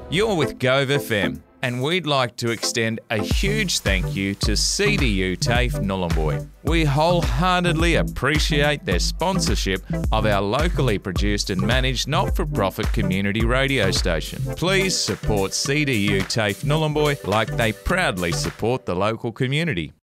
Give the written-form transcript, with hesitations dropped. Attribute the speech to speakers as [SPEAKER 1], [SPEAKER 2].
[SPEAKER 1] You're with Gove FM, and we'd like to extend a huge thank you to CDU TAFE Nhulunbuy. We wholeheartedly appreciate their sponsorship of our locally produced and managed not-for-profit community radio station. Please support CDU TAFE Nhulunbuy like they proudly support the local community.